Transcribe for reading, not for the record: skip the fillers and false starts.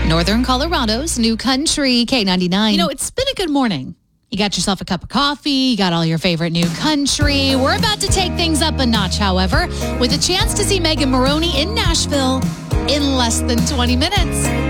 Northern Colorado's New Country, K99. It's been a good morning. You got yourself a cup of coffee. You got all your favorite New Country. We're about to take things up a notch, however, with a chance to see Megan Moroney in Nashville in less than 20 minutes.